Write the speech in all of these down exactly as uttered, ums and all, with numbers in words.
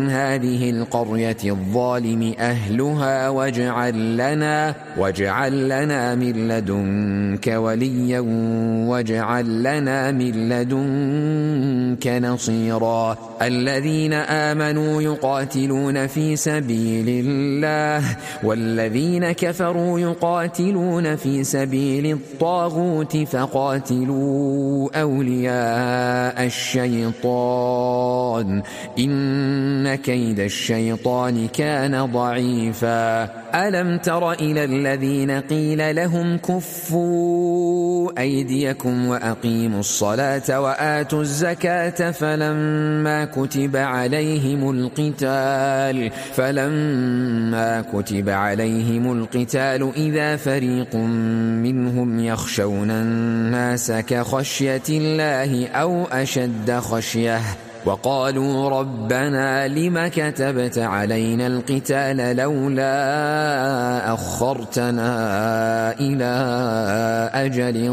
هذه القرية الظالم أهلها واجعل لنا, واجعل لنا من لدنك وليا واجعل لنا من لدنك نصيرا. الذين آمنوا يقاتلون في سبيل الله والذين كفروا يقاتلون في سبيل الطاغوت فقاتلوا أولياء الشيطان إن كيد الشيطان كان ضعيفا. ألم تر إلى الذين قيل لهم كفوا أيديكم وأقيموا الصلاة وآتوا الزكاة فلما كتب عليهم القتال فلما كتب عليهم القتال إذا فريق منهم يخشون الناس كخشية الله أو أشد خشية وقالوا ربنا لم كتبت علينا القتال لولا أخرتنا إلى أجل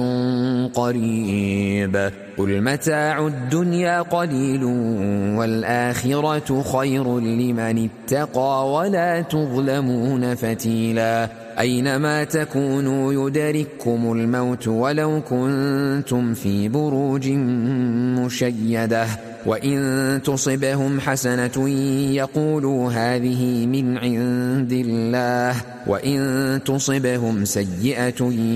قريب قل متاع الدنيا قليل والآخرة خير لمن اتقى ولا تظلمون فتيلا. أينما تكونوا يدرككم الموت ولو كنتم في بروج مشيدة وإن تصبهم حسنة يقولوا هذه من عند الله وإن تصبهم سيئة